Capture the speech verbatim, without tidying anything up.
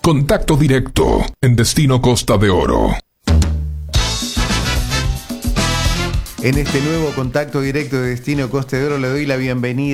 Contacto directo en Destino Costa de Oro. En este nuevo contacto directo de Destino Costa de Oro le doy la bienvenida